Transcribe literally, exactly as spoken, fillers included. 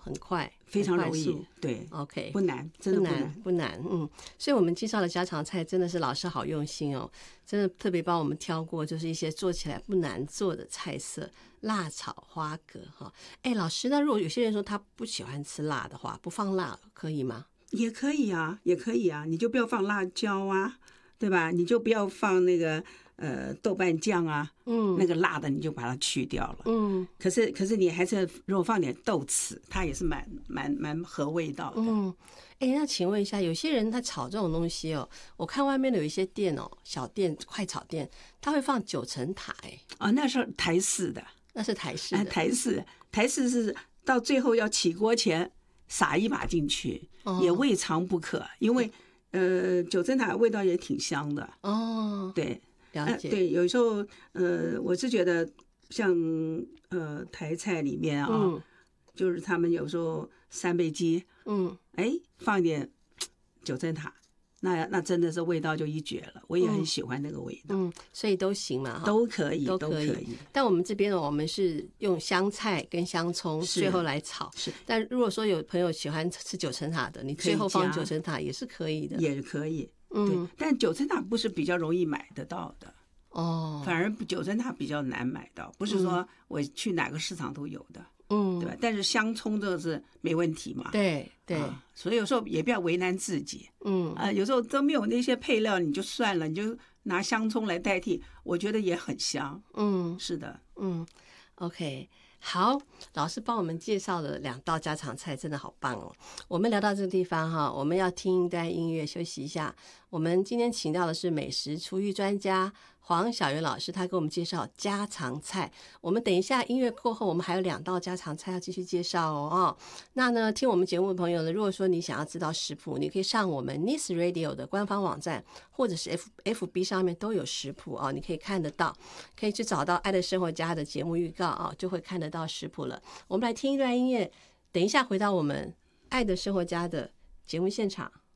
很快， 非常容易。对 ，OK， 不难，真的不难， 不难，嗯。所以我们介绍的家常菜真的是老师好用心哦，真的特别帮我们挑过，就是一些做起来不难做的菜色，辣炒花蛤哈。哎，老师，那如果有些人说他不喜欢吃辣的话，不放辣可以吗？ 也可以啊，也可以啊，你就不要放辣椒啊，对吧？你就不要放那个呃豆瓣酱啊，嗯，那个辣的你就把它去掉了，嗯。可是可是你还是如果放点豆豉，它也是蛮蛮蛮合味道的， 嗯。哎，那请问一下，有些人他炒这种东西哦，我看外面的有一些店哦，小店、快炒店，他会放九层塔，哎， 啊，那是台式的， 那是台式的， 啊、台式台式是到最后要起锅前撒一把进去，哦、也未尝不可，因为呃九层塔味道也挺香的哦， 对。 了解、 呃。对，有时候呃，我是觉得像呃台菜里面啊、嗯，就是他们有时候三杯鸡，嗯，哎，放一点九层塔，那那真的是味道就一绝了。我也很喜欢那个味道， 嗯，所以都行嘛， 都可以， 都可以。 都可以。 但我们这边呢，我们是用香菜跟香葱最后来炒。 是。 但如果说有朋友喜欢吃九层塔的，你最后放九层塔也是可以的， 也可以。 嗯， 对，但九层塔不是比较容易买得到的哦， 反而九层塔比较难买到，不是说我去哪个市场都有的，嗯，对吧？但是香葱这个是没问题嘛， 对对、 啊，所以有时候也不要为难自己，嗯啊、呃，有时候都没有那些配料，你就算了，你就拿香葱来代替，我觉得也很香，嗯，是的， 嗯 ，OK。好，老师帮我们介绍了两道家常菜，真的好棒哦。我们聊到这个地方哈，我们要听一段音乐休息一下。我们今天请到的是美食厨艺专家黄晓媛老师，他给我们介绍家常菜。我们等一下音乐过后，我们还有两道家常菜要继续介绍哦。哦那呢，听我们节目的朋友呢，如果说你想要知道食谱，你可以上我们 N I S Radio 的官方网站，或者是 F FB 上面都有食谱啊、哦，你可以看得到，可以去找到爱的生活家的节目预告啊、哦，就会看得到食谱了。我们来听一段音乐，等一下回到我们爱的生活家的节目现场。